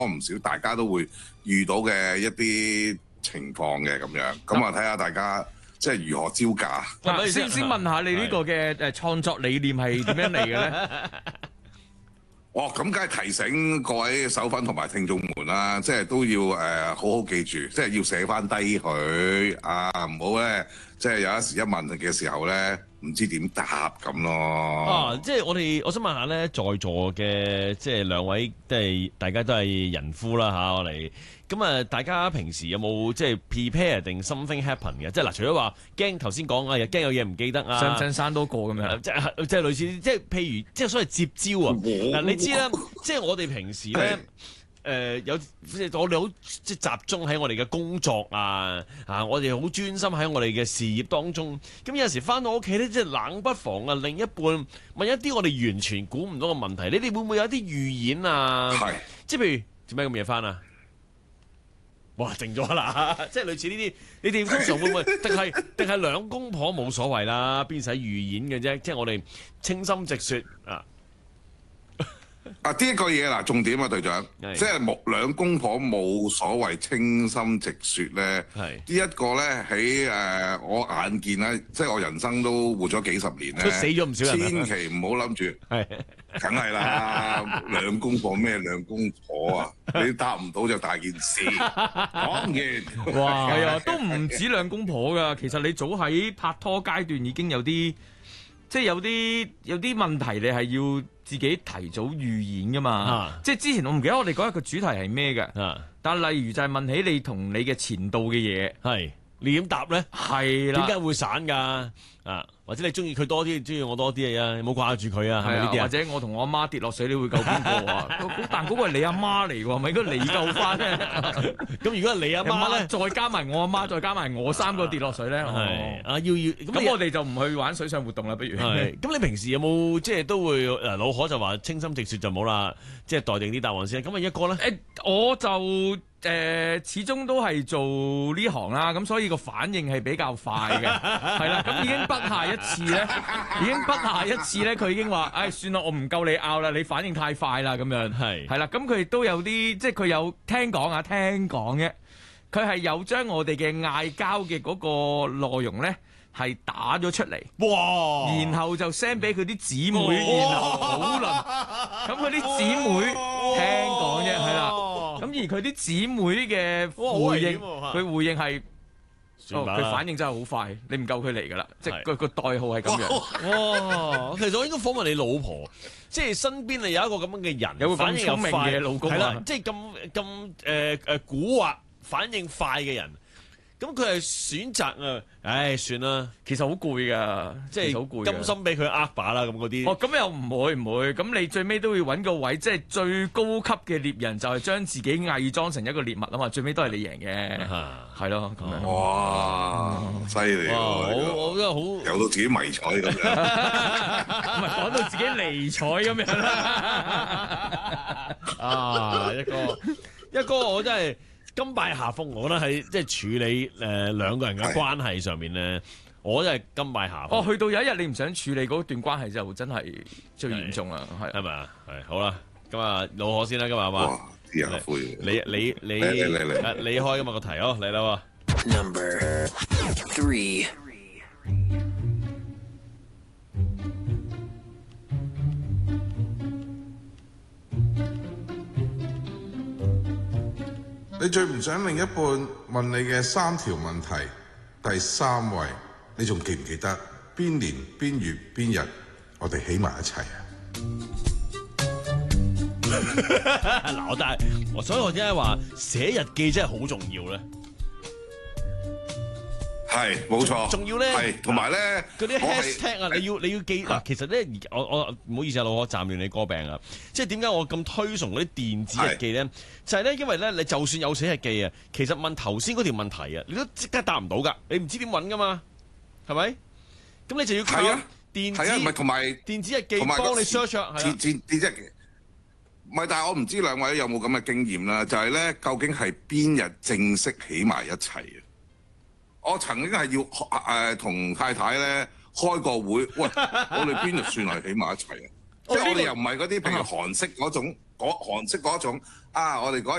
唔少大家都會遇到嘅一啲情況嘅咁樣。咁啊睇下大家即係如何招架。 先問下你呢個嘅創作理念係點樣嚟嘅咧？ 咁梗係提醒各位手粉同埋聽眾們啦，即係都要好好記住，即係要寫翻低佢啊，唔好咧，即係有一時一問嘅時候咧，唔知點答咁咯。 即係我想問下咧，在座嘅即係兩位，即係大家都係人夫啦嚇，我哋咁啊，大家平時有冇即係 prepare 定 something happen 嘅？即係嗱，除咗話驚頭先講啊，又驚有嘢唔記得啊， 上唔上山多個咁樣， 即係類似，即係譬如即係所謂接招啊。嗱，你知啦，即係我哋平時咧。有即係我哋好即係集中喺我哋嘅工作我哋好專心喺我哋嘅事業當中。咁有時翻到屋企咧，即係冷不防啊，另一半問一啲我哋完全估唔到嘅問題，你哋會唔會有一啲預演啊？係，即係譬如做咩咁夜翻啊？哇，靜咗啦！即係類似呢啲，你哋通常會唔會？定係兩公婆冇所謂啦，邊使預演嘅啫？即係我哋清心直説啊！ 呢一個嘢嗱，重點啊，隊長，即係兩公婆冇所謂清心直説咧。呢一個咧喺我眼見咧，即係我人生都活咗幾十年咧， 都死咗唔少人。 千祈唔好諗住，梗係啦，兩公婆咩兩公婆啊？你答唔到就大件事。講完， 哇，係啊，都唔止兩公婆㗎。其實你早喺拍拖階段已經有啲，即係有啲問題，你係要自己提早預演噶嘛？即係之前我唔記得我哋嗰日個主題係咩嘅，但係例如就係問起你同你嘅前度嘅嘢，你點答咧？係啦，點解會散㗎？或者你中意佢多啲，中意我多啲啊？你冇掛住佢啊？係咪呢啲啊？或者我同我阿媽跌落水，你會救邊個啊？但嗰個係你阿媽嚟喎，咪應該你救翻咧？咁如果係你阿媽咧，再加埋我阿媽，再加埋我三個跌落水咧，咁我哋就唔去玩水上活動啦，不如。 咁你平時有冇即係都會老可就話清心直説就冇啦，即係待定啲答案先。咁啊一個咧， 我就。始終都係做呢行啦，咁所以個反應係比較快嘅，係啦，咁已經不下一次咧，佢已經話，算啦，我唔夠你拗啦，你反應太快啦，咁樣係啦，咁佢亦都有啲，即係佢有聽講嘅，佢係有將我哋嘅嗌交嘅嗰個內容咧係打咗出嚟，哇！然後就 send 俾佢啲姊妹，然後討論，咁佢啲姊妹聽講啫，係啦。咁而佢啲姊妹嘅回應，佢回應係，佢反應真係好快，你唔夠佢嚟㗎啦，即係個代號係咁樣。 哇！其實我應該訪問你老婆，即係身邊你有一個咁樣嘅人， 有個反應咁快嘅老公， 係啦，即係咁蠱惑、反應快嘅人。咁佢係選擇算啦， 其實好攰噶， 即係好攰，甘心俾佢把啦咁嗰啲。 咁又唔會，咁你最尾都要揾個位，即係最高級嘅獵人就係將自己偽裝成一個獵物啊嘛，最尾都係你贏嘅，係咯咁樣。 哇，犀利喎！ 我真係好有到自己迷彩咁樣， 唔係講到自己離彩咁樣啦。一哥我真係。甘拜下風，我覺得喺即係處理兩個人嘅關係上面咧，我真係甘拜下風。去到有一日你唔想處理嗰段關係就真係最嚴重啦，係咪啊？係好啦，咁啊老可先啦，今日係嘛？ 啲人灰， 你開今日個題哦，嚟啦喎。 Number 3。 你最唔想另一半問你嘅3條問題，第3位，你仲記唔記得邊年邊月邊日我哋起埋一齊啊？ 嗱，所以我點解話寫日記真係好重要咧？ 係冇錯， 仲要咧， 係同埋咧嗰啲 hashtag 啊，你要記嗱。其實咧，我唔好意思啊，老可暫亂你歌病啊。即係點解我咁推崇嗰啲電子日記咧？就係咧，因為咧，你就算有寫日記啊，其實問頭先嗰條問題啊，你都即刻答唔到㗎，你唔知點揾㗎嘛，係咪？咁你就要靠電子， 唔係同埋電子日記幫你 search 啊。 電子日記唔係，但係我唔知兩位有冇咁嘅經驗啦。就係咧，究竟係邊日正式起埋一齊啊？我曾經係要同太太咧開個會，喂，我哋邊日算係起埋一齊啊？ 即係我呢個哋又唔係嗰啲，譬如韓式嗰種啊，我哋嗰